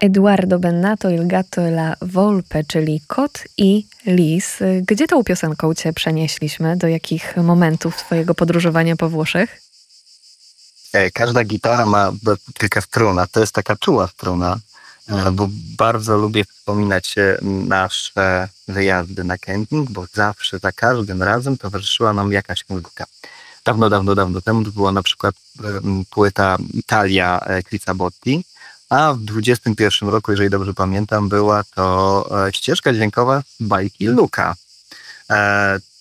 Eduardo Bennato Il gatto e la volpe, czyli Kot i Lis. Gdzie tą piosenką cię przenieśliśmy? Do jakich momentów twojego podróżowania po Włoszech? Każda gitara ma kilka strun, a to jest taka czuła struna, bo bardzo lubię wspominać nasze wyjazdy na kemping, bo zawsze, za każdym razem towarzyszyła nam jakaś muzyka. Dawno, dawno, dawno temu to była na przykład płyta Italia Chrisa Botti, a w 21 roku, jeżeli dobrze pamiętam, była to ścieżka dźwiękowa z bajki Luka.